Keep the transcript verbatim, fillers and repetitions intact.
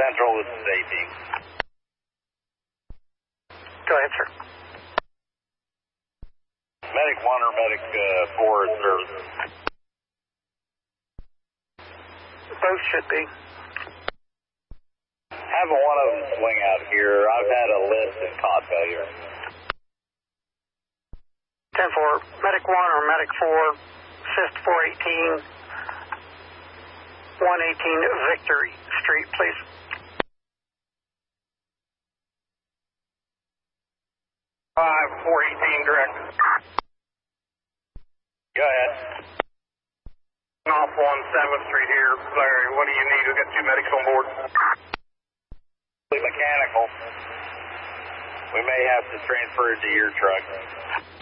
Central, this is A P. Go ahead, sir. Medic one or Medic uh, four in service? Both should be. Having one of them swing out here. I've had a lift and caught failure. ten four, Medic one or Medic four, assist four eighteen, one eighteen Victory Street, please. five four eighteen, direct. Go ahead. Off on seventh Street here, Larry. What do you need? We've got two medics on board. Mechanical. We may have to transfer it to your truck.